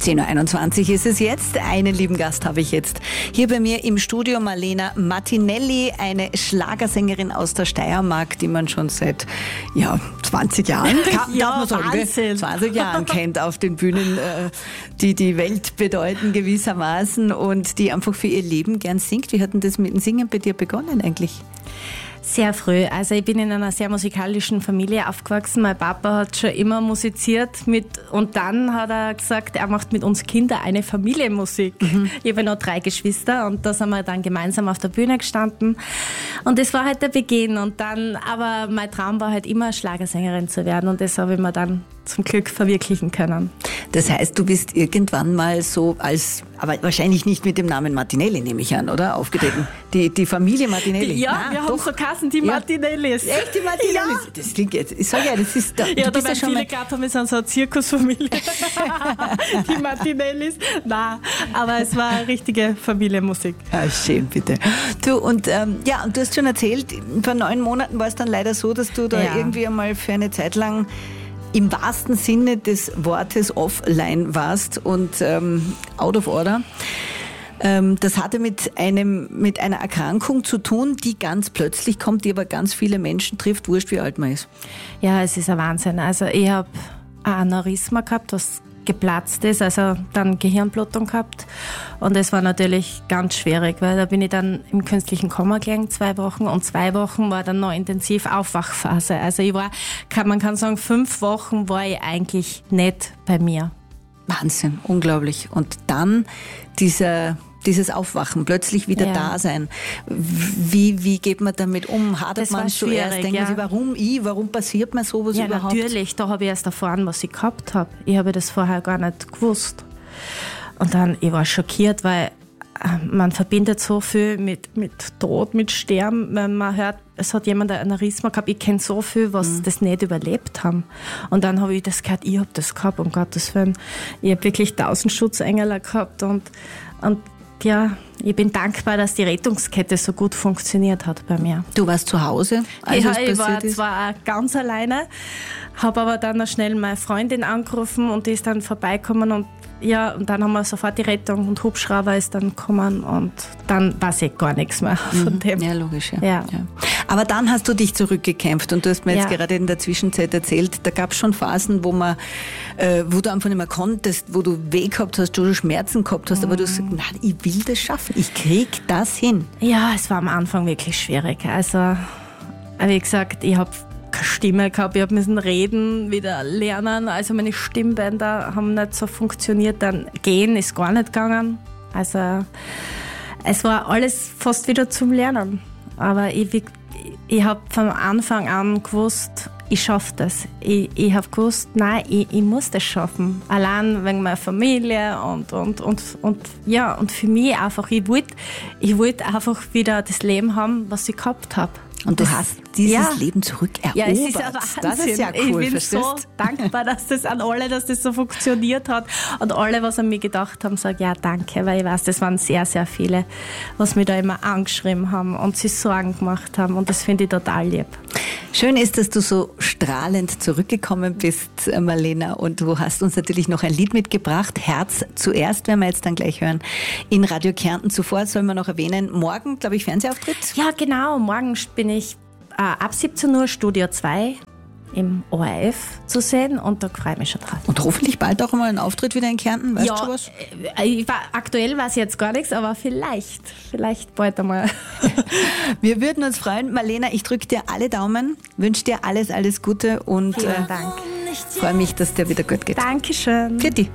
10.21 Uhr ist es jetzt. Einen lieben Gast habe ich jetzt hier bei mir im Studio, Marlena Martinelli, eine Schlagersängerin aus der Steiermark, die man schon seit 20 Jahren, ja, darf man sagen, Wahnsinn. 20 Jahren kennt auf den Bühnen, die die Welt bedeuten gewissermaßen und die einfach für ihr Leben gern singt. Wie hat denn das mit dem Singen bei dir begonnen eigentlich? Sehr früh. Also ich bin in einer sehr musikalischen Familie aufgewachsen. Mein Papa hat schon immer musiziert und dann hat er gesagt, er macht mit uns Kindern eine Familienmusik. Ich habe noch 3 Geschwister und da sind wir dann gemeinsam auf der Bühne gestanden. Und das war halt der Beginn. Und dann, aber mein Traum war halt immer, Schlagersängerin zu werden und das habe ich mir dann zum Glück verwirklichen können. Das heißt, du bist irgendwann mal so aber wahrscheinlich nicht mit dem Namen Martinelli, nehme ich an, oder? Aufgetreten. Die Familie Martinelli. Wir haben so Kassen, die Martinellis. Echt, die Martinellis? Ja. Das klingt jetzt, ich sage das ist da. Ja, da werden viele gehabt haben, wir sind so eine Zirkusfamilie. Die Martinellis. Nein, aber es war eine richtige Familienmusik. Ah, schön, bitte. Du, und du hast schon erzählt, vor 9 Monaten war es dann leider so, dass du da irgendwie einmal für eine Zeit lang im wahrsten Sinne des Wortes offline warst und out of order. Das hatte mit einer Erkrankung zu tun, die ganz plötzlich kommt, die aber ganz viele Menschen trifft, wurscht wie alt man ist. Ja, es ist ein Wahnsinn. Also ich habe ein Aneurysma gehabt, was geplatzt ist, also dann Gehirnblutung gehabt und es war natürlich ganz schwierig, weil da bin ich dann im künstlichen Koma gelegen, 2 Wochen und 2 Wochen war dann noch intensiv Aufwachphase. Also man kann sagen, 5 Wochen war ich eigentlich nicht bei mir. Wahnsinn, unglaublich. Und dann dieses Aufwachen, plötzlich wieder da sein. Wie geht man damit um? Hadert man zuerst? Denkt man sich, warum passiert mir sowas überhaupt? Ja, natürlich. Da habe ich erst erfahren, was ich gehabt habe. Ich habe das vorher gar nicht gewusst. Und dann, ich war schockiert, weil man verbindet so viel mit Tod, mit Sterben, wenn man hört, es hat jemand ein Aneurysma gehabt. Ich kenne so viel, was das nicht überlebt haben. Und dann habe ich das gehört, ich habe das gehabt, um Gottes Willen. Ich habe wirklich 1000 Schutzengel gehabt und ja, ich bin dankbar, dass die Rettungskette so gut funktioniert hat bei mir. Du warst zu Hause, als es passiert ist? Ich war zwar ganz alleine, habe aber dann noch schnell meine Freundin angerufen und die ist dann vorbeigekommen und dann haben wir sofort die Rettung und Hubschrauber ist dann gekommen und dann weiß ich gar nichts mehr von dem. Ja, logisch. Ja. Aber dann hast du dich zurückgekämpft und du hast mir jetzt gerade in der Zwischenzeit erzählt, da gab es schon Phasen, wo du einfach nicht mehr konntest, wo du weh gehabt hast, wo du Schmerzen gehabt hast, aber du hast gesagt, nein, ich will das schaffen, ich krieg das hin. Ja, es war am Anfang wirklich schwierig. Also, wie gesagt, ich habe keine Stimme gehabt, ich musste reden, wieder lernen, also meine Stimmbänder haben nicht so funktioniert, dann gehen ist gar nicht gegangen, also es war alles fast wieder zum Lernen, aber ich habe von Anfang an gewusst, ich schaffe das. Ich habe gewusst, nein, ich muss das schaffen. Allein wegen meiner Familie und für mich einfach, ich wollte einfach wieder das Leben haben, was ich gehabt habe. Und du hast dieses Leben zurückerobert. Ja, es ist ein Wahnsinn. Das ist ja cool, ich bin so dankbar, dass das so funktioniert hat. Und alle, was an mich gedacht haben, sagen, ja, danke, weil ich weiß, das waren sehr, sehr viele, was mich da immer angeschrieben haben und sich Sorgen gemacht haben. Und das finde ich total lieb. Schön ist, dass du so strahlend zurückgekommen bist, Marlena. Und du hast uns natürlich noch ein Lied mitgebracht. Herz zuerst, werden wir jetzt dann gleich hören, in Radio Kärnten. Zuvor sollen wir noch erwähnen, morgen, glaube ich, Fernsehauftritt? Ja, genau. Morgen bin ich ab 17 Uhr Studio 2 im ORF zu sehen und da freue ich mich schon drauf. Und hoffentlich bald auch mal einen Auftritt wieder in Kärnten, weißt du was? Aktuell weiß ich jetzt gar nichts, aber vielleicht bald einmal. Wir würden uns freuen. Marlena, ich drücke dir alle Daumen, wünsche dir alles Gute und vielen Dank. Freue mich, dass dir wieder gut geht. Dankeschön. Für dich.